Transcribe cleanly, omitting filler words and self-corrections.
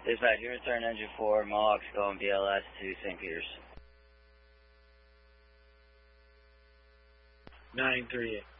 Dispatch, you return engine 4, Mohawk's going BLS to St. Peter's. 938.